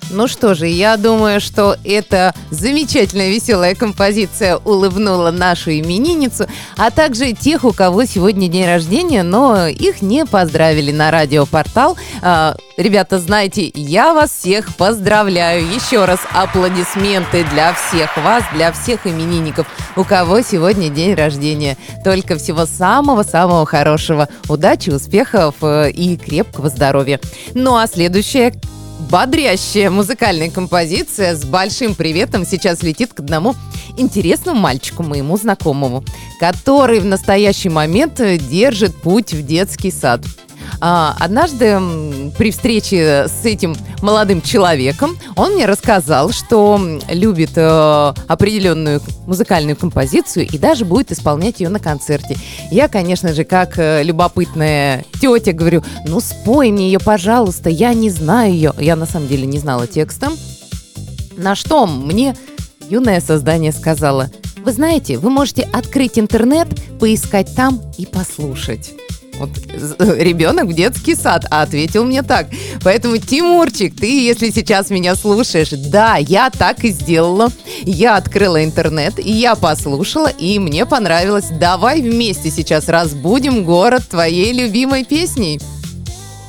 Ну что же, я думаю, что эта замечательная веселая композиция улыбнула нашу именинницу, а также тех, у кого сегодня день рождения, но их не поздравили на радиопортал. Ребята, знаете, я вас всех поздравляю. Еще раз аплодисменты для всех вас, для всех именинников, у кого сегодня день рождения. Только всего самого-самого хорошего. Удачи, успехов и крепкого здоровья. Ну а следующая бодрящая музыкальная композиция с большим приветом сейчас летит к одному интересному мальчику, моему знакомому, который в настоящий момент держит путь в детский сад. Однажды при встрече с этим молодым человеком он мне рассказал, что любит определенную музыкальную композицию и даже будет исполнять ее на концерте. Я, конечно же, как любопытная тетя говорю: ну спой мне ее, пожалуйста, я не знаю ее. Я на самом деле не знала текста. На что мне юное создание сказала: вы знаете, вы можете открыть интернет, поискать там и послушать. Вот ребенок в детский сад ответил мне так. Поэтому, Тимурчик, ты, если сейчас меня слушаешь, да, я так и сделала. Я открыла интернет, и я послушала, и мне понравилось. Давай вместе сейчас разбудим город твоей любимой песней.